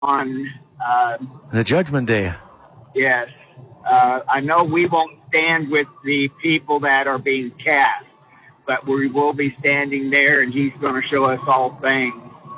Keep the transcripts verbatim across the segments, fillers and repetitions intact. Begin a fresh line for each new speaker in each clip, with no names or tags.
on uh,
the judgment day.
Yes. Uh, I know we won't stand with the people that are being cast, but we will be standing there, and he's going to show us all things.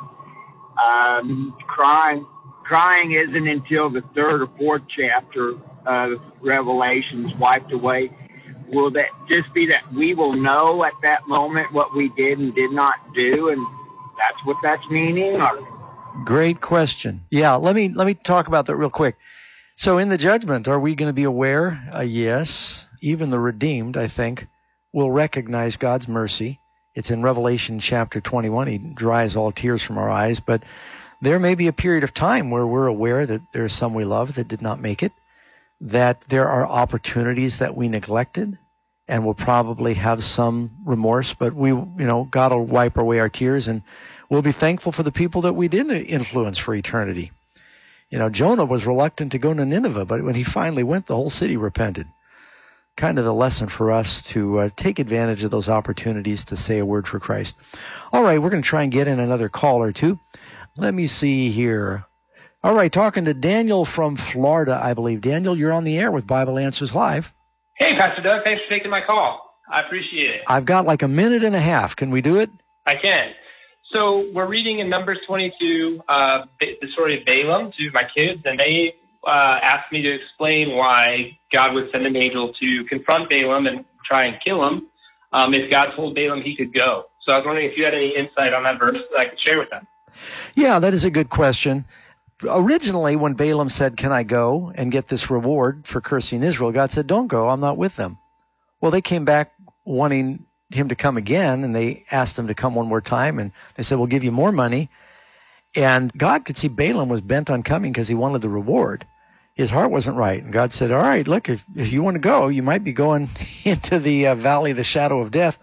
Um, crying, crying isn't until the third or fourth chapter of Revelation's wiped away. Will that just be that we will know at that moment what we did and did not do, and that's what that's meaning? Or?
Great question. Yeah, let me let me talk about that real quick. So in the judgment, are we going to be aware? Uh, yes. Even the redeemed, I think, will recognize God's mercy. It's in Revelation chapter twenty-one. He dries all tears from our eyes. But there may be a period of time where we're aware that there are some we love that did not make it, that there are opportunities that we neglected, and we'll probably have some remorse. But we, you know, God will wipe away our tears, and we'll be thankful for the people that we did influence for eternity. You know, Jonah was reluctant to go to Nineveh, but when he finally went, the whole city repented. Kind of a lesson for us to uh, take advantage of those opportunities to say a word for Christ. All right, we're going to try and get in another call or two. Let me see here. All right, talking to Daniel from Florida, I believe. Daniel, you're on the air with Bible Answers Live.
Hey, Pastor Doug, thanks for taking my call. I appreciate it.
I've got like a minute and a half. Can we do it?
I can. So we're reading in Numbers twenty-two uh, the story of Balaam to my kids, and they uh, asked me to explain why God would send an angel to confront Balaam and try and kill him um, if God told Balaam he could go. So I was wondering if you had any insight on that verse that I could share with them.
Yeah, that is a good question. Originally, when Balaam said, can I go and get this reward for cursing Israel, God said, don't go, I'm not with them. Well, they came back wanting him to come again, and they asked him to come one more time, and they said, we'll give you more money. And God could see Balaam was bent on coming because he wanted the reward. His heart wasn't right. And God said, all right, look, if, if you want to go, you might be going into the uh, valley of the shadow of death.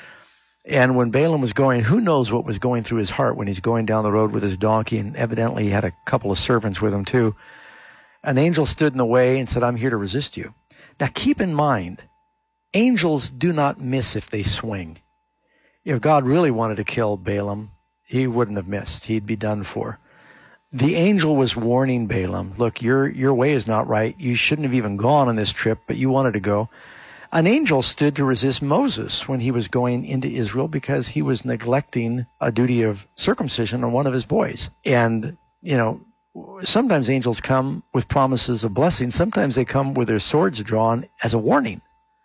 And when Balaam was going, who knows what was going through his heart when he's going down the road with his donkey, and evidently he had a couple of servants with him too. An angel stood in the way and said, I'm here to resist you. Now keep in mind, angels do not miss if they swing. If God really wanted to kill Balaam, he wouldn't have missed. He'd be done for. The angel was warning Balaam, look, your your way is not right. You shouldn't have even gone on this trip, but you wanted to go. An angel stood to resist Moses when he was going into Israel because he was neglecting a duty of circumcision on one of his boys. And, you know, sometimes angels come with promises of blessing. Sometimes they come with their swords drawn as a warning.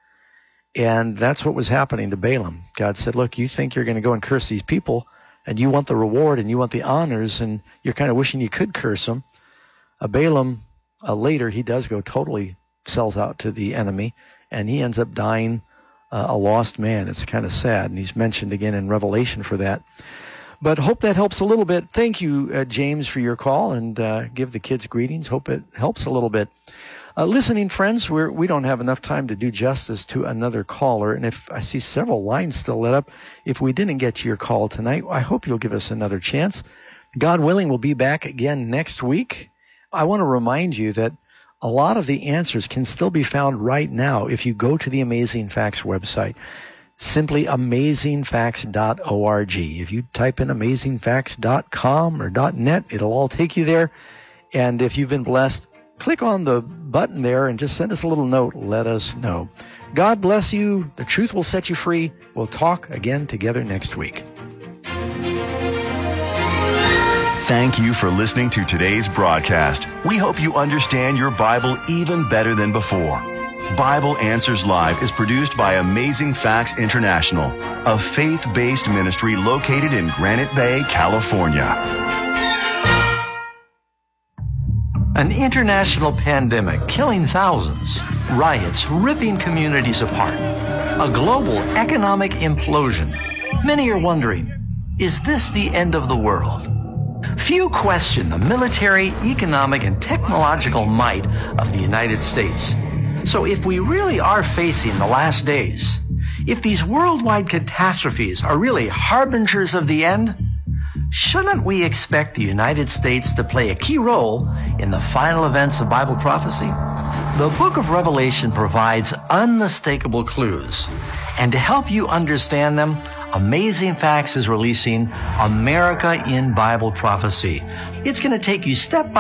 And that's what was happening to Balaam. God said, look, you think you're going to go and curse these people, and you want the reward and you want the honors, and you're kind of wishing you could curse them. Uh, Balaam, uh, later, he does go totally sells out to the enemy, and he ends up dying uh, a lost man. It's kind of sad, and he's mentioned again in Revelation for that. But hope that helps a little bit. Thank you, uh, James, for your call, and uh, give the kids greetings. Hope it helps a little bit. Uh, listening friends, we're, we don't have enough time to do justice to another caller, and if I see several lines still lit up, if we didn't get to your call tonight, I hope you'll give us another chance. God willing, we'll be back again next week. I want to remind you that a lot of the answers can still be found right now if you go to the Amazing Facts website. Simply amazing facts dot org. If you type in amazing facts dot com or .net, it'll all take you there. And if you've been blessed, click on the button there and just send us a little note. Let us know. God bless you. The truth will set you free. We'll talk again together next week.
Thank you for listening to today's broadcast. We hope you understand your Bible even better than before. Bible Answers Live is produced by Amazing Facts International, a faith-based ministry located in Granite Bay, California.
An international pandemic killing thousands, riots ripping communities apart, a global economic implosion. Many are wondering, is this the end of the world? Few question the military, economic, and technological might of the United States. So if we really are facing the last days, if these worldwide catastrophes are really harbingers of the end, shouldn't we expect the United States to play a key role in the final events of Bible prophecy? The book of Revelation provides unmistakable clues, And to help you understand them, Amazing Facts is releasing America in Bible Prophecy. It's going to take you step by